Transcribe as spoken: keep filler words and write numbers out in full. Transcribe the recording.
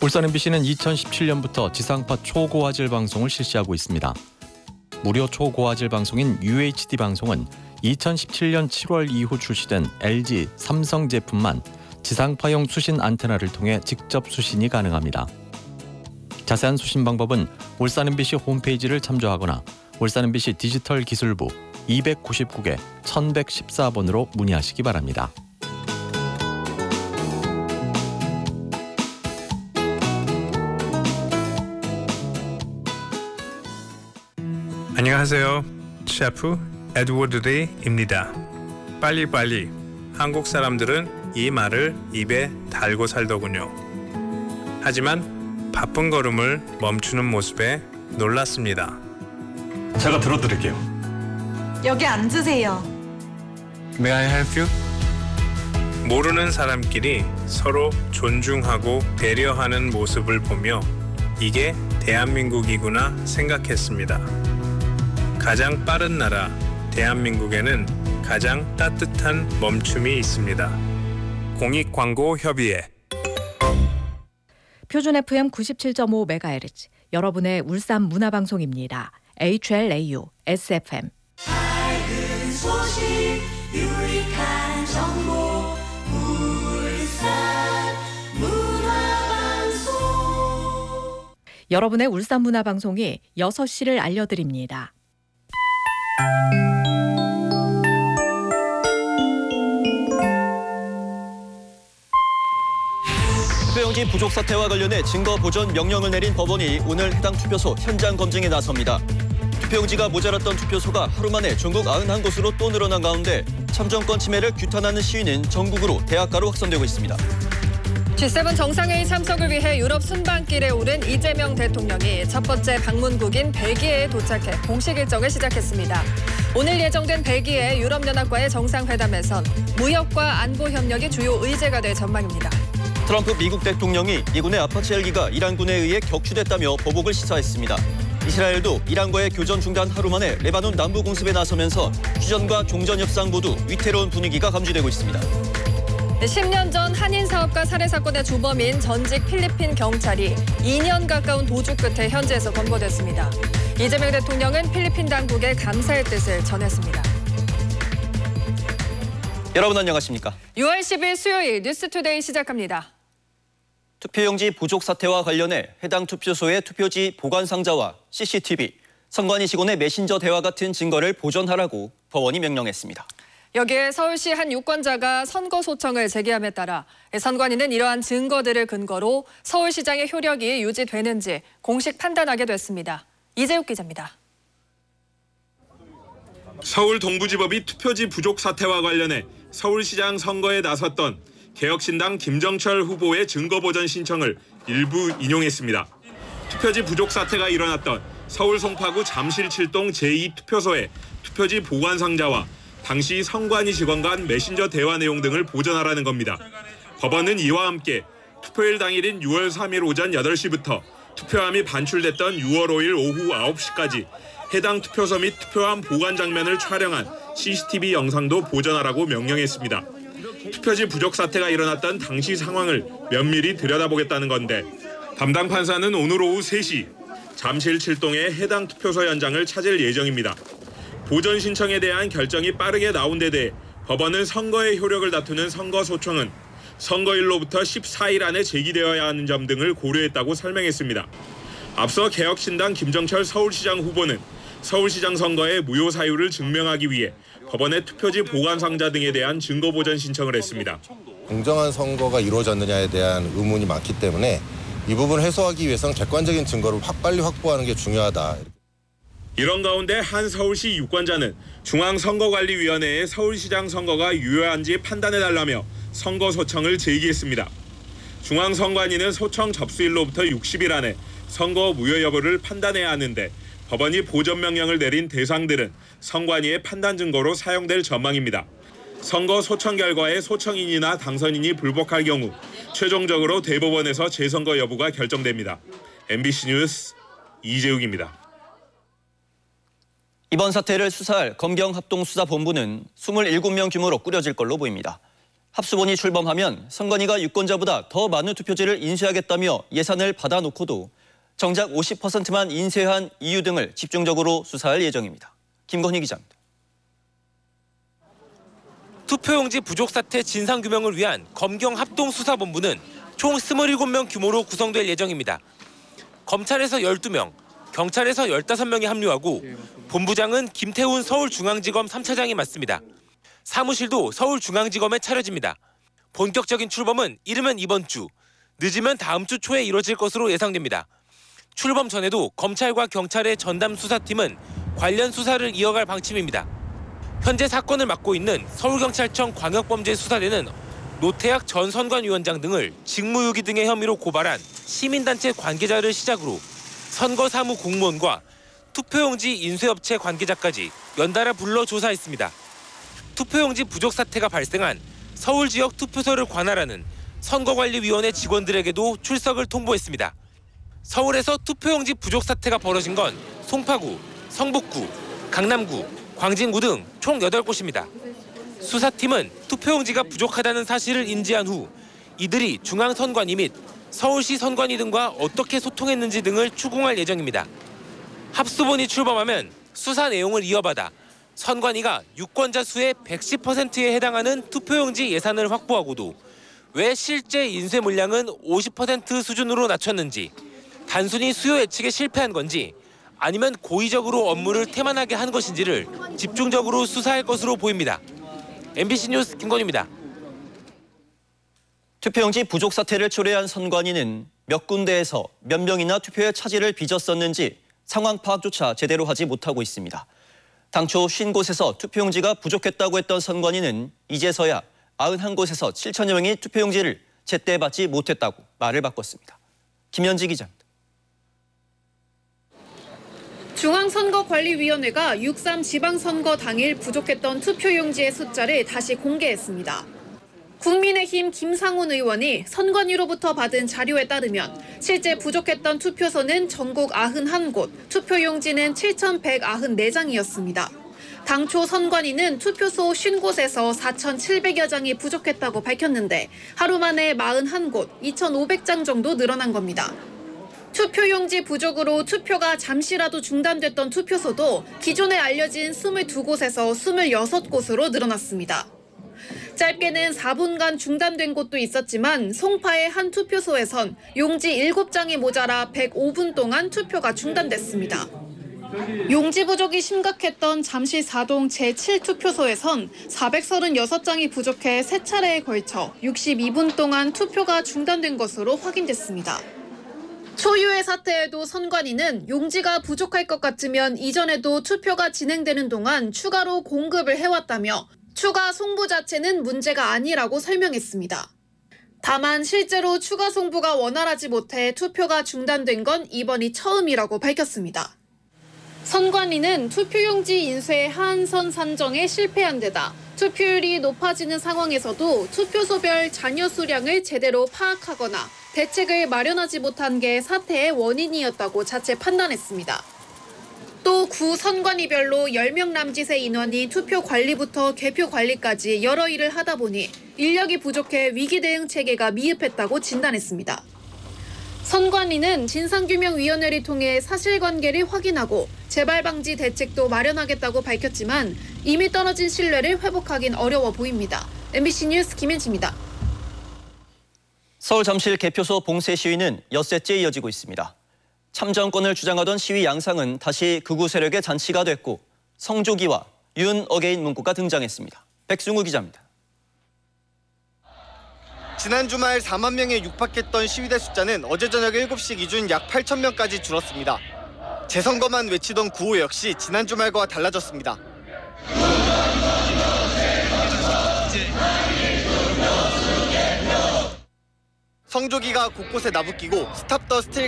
울산 엠비씨는 이천십칠 년부터 지상파 초고화질 방송을 실시하고 있습니다. 무료 초고화질 방송인 유에이치디 방송은 이천십칠 년 칠월 이후 출시된 엘지, 삼성 제품만 지상파용 수신 안테나를 통해 직접 수신이 가능합니다. 자세한 수신 방법은 울산 엠비씨 홈페이지를 참조하거나 울산 엠비씨 디지털 기술부 이백구십구 개 천백십사 번으로 문의하시기 바랍니다. 안녕하세요. 셰프 에드워드 리입니다. 빨리빨리. 한국 사람들은 이 말을 입에 달고 살더군요. 하지만 바쁜 걸음을 멈추는 모습에 놀랐습니다. 제가 들어드릴게요. 여기 앉으세요. May I help you? 모르는 사람끼리 서로 존중하고 배려하는 모습을 보며 이게 대한민국이구나 생각했습니다. 가장 빠른 나라 대한민국에는 가장 따뜻한 멈춤이 있습니다. 공익광고협의회. 표준 에프엠 구십칠 점 오 메가헤르츠 여러분의 울산 문화방송입니다. 에이치엘에이유 에스에프엠. 밝은 소식 유익한 정보 울산 문화방송. 여러분의 울산 문화방송이 여섯 시를 알려드립니다. 투표용지 부족 사태와 관련해 증거 보전 명령을 내린 법원이 오늘 해당 투표소 현장 검증에 나섭니다. 투표용지가 모자랐던 투표소가 하루 만에 전국 구십일 곳으로 또 늘어난 가운데 참정권 침해를 규탄하는 시위는 전국으로 대학가로 확산되고 있습니다. 지 세븐 정상회의 참석을 위해 유럽 순방길에 오른 이재명 대통령이 첫 번째 방문국인 벨기에에 도착해 공식 일정을 시작했습니다. 오늘 예정된 벨기에 유럽연합과의 정상회담에선 무역과 안보 협력이 주요 의제가 될 전망입니다. 트럼프 미국 대통령이 미군의 아파치 헬기가 이란군에 의해 격추됐다며 보복을 시사했습니다. 이스라엘도 이란과의 교전 중단 하루 만에 레바논 남부 공습에 나서면서 휴전과 종전 협상 모두 위태로운 분위기가 감지되고 있습니다. 십 년 전 한인 사업가 살해 사건의 주범인 전직 필리핀 경찰이 이 년 가까운 도주 끝에 현지에서 검거됐습니다. 이재명 대통령은 필리핀 당국에 감사의 뜻을 전했습니다. 여러분 안녕하십니까? 유월 십일 수요일 뉴스투데이 시작합니다. 투표용지 부족 사태와 관련해 해당 투표소의 투표지 보관 상자와 씨씨티비, 선관위 직원의 메신저 대화 같은 증거를 보존하라고 법원이 명령했습니다. 여기에 서울시 한 유권자가 선거 소청을 제기함에 따라 선관위는 이러한 증거들을 근거로 서울시장의 효력이 유지되는지 공식 판단하게 됐습니다. 이재욱 기자입니다. 서울 동부지법이 투표지 부족 사태와 관련해 서울시장 선거에 나섰던 개혁신당 김정철 후보의 증거보전 신청을 일부 인용했습니다. 투표지 부족 사태가 일어났던 서울 송파구 잠실 칠동 제이 투표소의 투표지 보관 상자와 당시 선관위 직원 간 메신저 대화 내용 등을 보존하라는 겁니다. 법원은 이와 함께 투표일 당일인 유월 삼일 오전 여덟 시부터 투표함이 반출됐던 유월 오일 오후 아홉 시까지 해당 투표소 및 투표함 보관 장면을 촬영한 씨씨티비 영상도 보존하라고 명령했습니다. 투표지 부족 사태가 일어났던 당시 상황을 면밀히 들여다보겠다는 건데 담당 판사는 오늘 오후 세 시 잠실 칠동의 해당 투표소 현장을 찾을 예정입니다. 보존 신청에 대한 결정이 빠르게 나온 데 대해 법원은 선거의 효력을 다투는 선거 소청은 선거일로부터 십사 일 안에 제기되어야 하는 점 등을 고려했다고 설명했습니다. 앞서 개혁신당 김정철 서울시장 후보는 서울시장 선거의 무효 사유를 증명하기 위해 법원에 투표지 보관 상자 등에 대한 증거 보전 신청을 했습니다. 공정한 선거가 이루어졌느냐에 대한 의문이 많기 때문에 이 부분을 해소하기 위해서는 객관적인 증거를 확 빨리 확보하는 게 중요하다. 이런 가운데 한 서울시 유권자는 중앙선거관리위원회에 서울시장 선거가 유효한지 판단해달라며 선거 소청을 제기했습니다. 중앙선관위는 소청 접수일로부터 육십 일 안에 선거 무효 여부를 판단해야 하는데 법원이 보전 명령을 내린 대상들은 선관위의 판단 증거로 사용될 전망입니다. 선거 소청 결과에 소청인이나 당선인이 불복할 경우 최종적으로 대법원에서 재선거 여부가 결정됩니다. 엠비씨 뉴스 이재욱입니다. 이번 사태를 수사할 검경합동수사본부는 이십칠 명 규모로 꾸려질 걸로 보입니다. 합수본이 출범하면 선관위가 유권자보다 더 많은 투표지를 인쇄하겠다며 예산을 받아놓고도 정작 오십 퍼센트만 인쇄한 이유 등을 집중적으로 수사할 예정입니다. 김건희 기자입니다. 투표용지 부족 사태 진상규명을 위한 검경 합동수사본부는 총 스물일곱 명 규모로 구성될 예정입니다. 검찰에서 열두 명, 경찰에서 열다섯 명이 합류하고 본부장은 김태훈 서울중앙지검 삼 차장이 맡습니다. 사무실도 서울중앙지검에 차려집니다. 본격적인 출범은 이르면 이번 주, 늦으면 다음 주 초에 이뤄질 것으로 예상됩니다. 출범 전에도 검찰과 경찰의 전담 수사팀은 관련 수사를 이어갈 방침입니다. 현재 사건을 맡고 있는 서울경찰청 광역범죄수사대는 노태학 전 선관위원장 등을 직무유기 등의 혐의로 고발한 시민단체 관계자를 시작으로 선거사무 공무원과 투표용지 인쇄업체 관계자까지 연달아 불러 조사했습니다. 투표용지 부족 사태가 발생한 서울 지역 투표소를 관할하는 선거관리위원회 직원들에게도 출석을 통보했습니다. 서울에서 투표용지 부족 사태가 벌어진 건 송파구, 성북구, 강남구, 광진구 등 총 여덟 곳입니다. 수사팀은 투표용지가 부족하다는 사실을 인지한 후 이들이 중앙선관위 및 서울시 선관위 등과 어떻게 소통했는지 등을 추궁할 예정입니다. 합수본이 출범하면 수사 내용을 이어받아 선관위가 유권자 수의 백십 퍼센트에 해당하는 투표용지 예산을 확보하고도 왜 실제 인쇄 물량은 오십 퍼센트 수준으로 낮췄는지, 단순히 수요 예측에 실패한 건지 아니면 고의적으로 업무를 태만하게 한 것인지를 집중적으로 수사할 것으로 보입니다. 엠비씨 뉴스 김건희입니다. 투표용지 부족 사태를 초래한 선관위는 몇 군데에서 몇 명이나 투표에 차질을 빚었었는지 상황 파악조차 제대로 하지 못하고 있습니다. 당초 쉰 곳에서 투표용지가 부족했다고 했던 선관위는 이제서야 구십일 곳에서 칠천여 명이 투표용지를 제때 받지 못했다고 말을 바꿨습니다. 김현지 기자입니다. 중앙선거관리위원회가 육삼 지방선거 당일 부족했던 투표용지의 숫자를 다시 공개했습니다. 국민의힘 김상훈 의원이 선관위로부터 받은 자료에 따르면 실제 부족했던 투표소는 전국 구십일 곳, 투표용지는 칠천백구십사 장이었습니다. 당초 선관위는 투표소 쉰 곳에서 사천칠백여 장이 부족했다고 밝혔는데 하루 만에 사십일 곳, 이천오백 장 정도 늘어난 겁니다. 투표용지 부족으로 투표가 잠시라도 중단됐던 투표소도 기존에 알려진 이십이 곳에서 이십육 곳으로 늘어났습니다. 짧게는 사 분간 중단된 곳도 있었지만 송파의 한 투표소에선 용지 일곱 장이 모자라 백오 분 동안 투표가 중단됐습니다. 용지 부족이 심각했던 잠시 사동 제칠 투표소에선 사백삼십육 장이 부족해 세 차례에 걸쳐 육십이 분 동안 투표가 중단된 것으로 확인됐습니다. 초유의 사태에도 선관위는 용지가 부족할 것 같으면 이전에도 투표가 진행되는 동안 추가로 공급을 해왔다며 추가 송부 자체는 문제가 아니라고 설명했습니다. 다만 실제로 추가 송부가 원활하지 못해 투표가 중단된 건 이번이 처음이라고 밝혔습니다. 선관위는 투표용지 인쇄 하한선 산정에 실패한 데다 투표율이 높아지는 상황에서도 투표소별 잔여 수량을 제대로 파악하거나 대책을 마련하지 못한 게 사태의 원인이었다고 자체 판단했습니다. 또 구 선관위별로 열 명 남짓의 인원이 투표 관리부터 개표 관리까지 여러 일을 하다 보니 인력이 부족해 위기 대응 체계가 미흡했다고 진단했습니다. 선관위는 진상규명위원회를 통해 사실관계를 확인하고 재발 방지 대책도 마련하겠다고 밝혔지만 이미 떨어진 신뢰를 회복하긴 어려워 보입니다. 엠비씨 뉴스 김현지입니다. 서울 잠실 개표소 봉쇄 시위는 엿새째 이어지고 있습니다. 참정권을 주장하던 시위 양상은 다시 극우 세력의 잔치가 됐고 성조기와 윤 어게인 문구가 등장했습니다. 백승우 기자입니다. 지난 주말 사만 명에 육박했던 시위대 숫자는 어제 저녁 일곱 시 기준 약 팔천 명까지 줄었습니다. 재선거만 외치던 구호 역시 지난 주말과 달라졌습니다. 성조기가 곳곳에 나부끼고 스탑 더 스틸